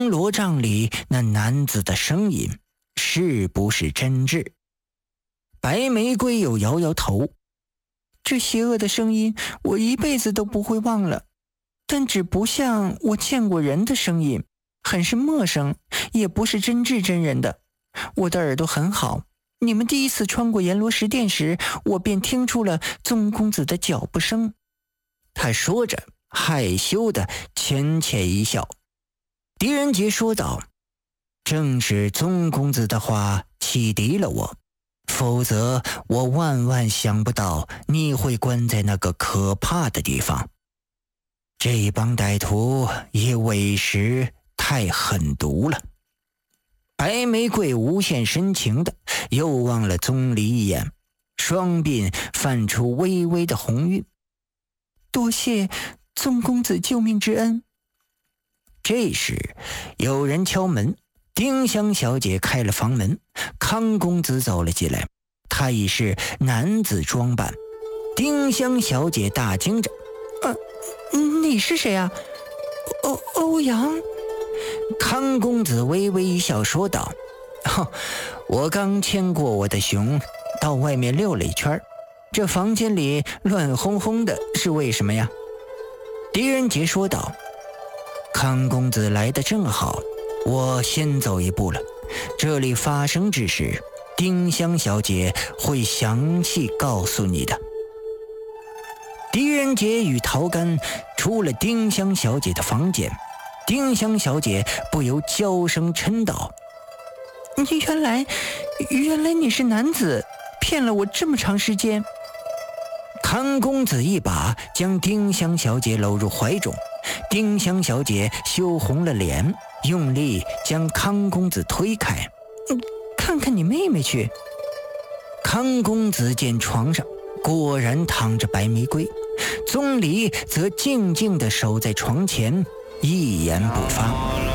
罗帐里那男子的声音是不是真挚？白玫瑰又摇摇头，这邪恶的声音我一辈子都不会忘了，但只不像我见过人的声音，很是陌生，也不是真挚真人的。我的耳朵很好，你们第一次穿过阎罗石殿时，我便听出了宗公子的脚步声。他说着害羞地浅浅一笑。狄仁杰说道，正是宗公子的话启迪了我，否则我万万想不到你会关在那个可怕的地方。这帮歹徒也委实太狠毒了。白玫瑰无限深情的又望了宗离一眼，双鬓泛出微微的红晕。多谢宗公子救命之恩。这时有人敲门，丁香小姐开了房门，康公子走了进来，他已是男子装扮。丁香小姐大惊着，你是谁啊？欧阳。康公子微微一笑说道，我刚牵过我的熊到外面溜了一圈，这房间里乱哄哄的是为什么呀？狄仁杰说道，康公子来得正好，我先走一步了，这里发生之事，丁香小姐会详细告诉你的。狄仁杰与陶干出了丁香小姐的房间，丁香小姐不由娇声嗔道，原来你是男子，骗了我这么长时间。康公子一把将丁香小姐搂入怀中，丁香小姐羞红了脸，用力将康公子推开，看看你妹妹去。康公子见床上果然躺着白玫瑰，宗离则静静地守在床前，一言不发。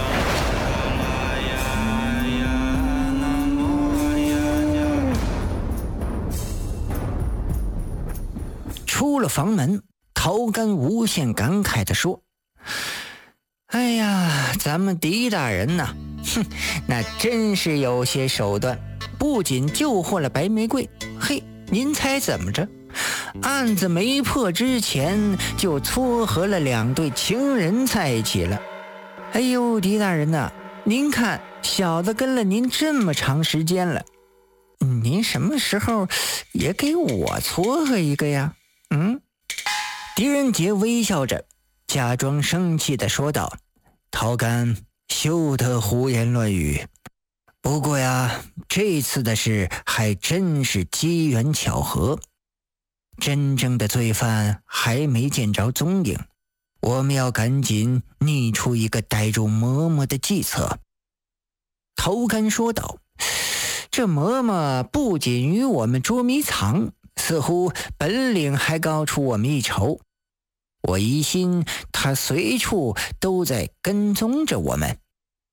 出了房门，陶干无限感慨地说，哎呀，咱们狄大人呐，那真是有些手段，不仅救活了白玫瑰，嘿，您猜怎么着？案子没破之前就撮合了2对情人在一起了。哎呦，狄大人呐，您看小子跟了您这么长时间了，您什么时候也给我撮合一个呀？狄仁杰微笑着假装生气地说道，陶干休得胡言乱语，不过呀，这次的事还真是机缘巧合，真正的罪犯还没见着踪影，我们要赶紧拟出一个逮住嬷嬷的计策。陶干说道，这嬷嬷不仅与我们捉迷藏，似乎本领还高出我们一筹，我疑心他随处都在跟踪着我们。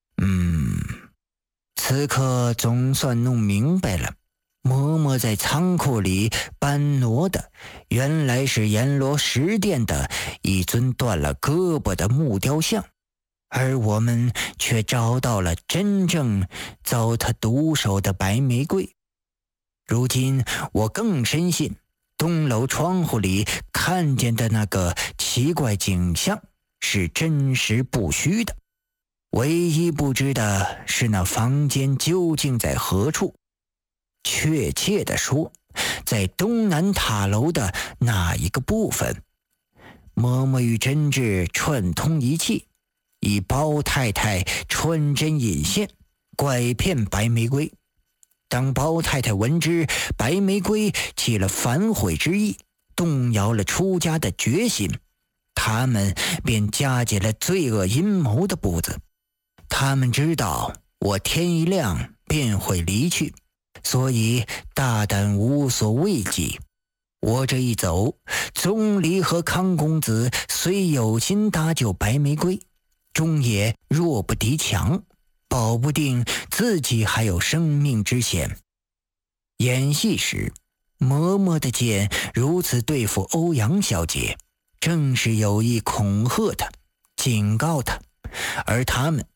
此刻总算弄明白了，嬷嬷在仓库里搬挪的原来是阎罗石殿的一尊断了胳膊的木雕像，而我们却找到了真正遭他毒手的白玫瑰。如今我更深信东楼窗户里看见的那个奇怪景象是真实不虚的，唯一不知的是那房间究竟在何处。确切地说，在东南塔楼的那一个部分。嬷嬷与真挚串通一气，以包太太穿针引线，拐骗白玫瑰。当包太太闻知白玫瑰起了反悔之意，动摇了出家的决心，他们便加紧了罪恶阴谋的步子。他们知道我天一亮便会离去，所以大胆无所畏惧。我这一走，宗离和康公子虽有心搭救白玫瑰，终也弱不敌强，保不定自己还有生命之险。演戏时，嬷嬷的剑如此对付欧阳小姐，正是有意恐吓她，警告她，而他们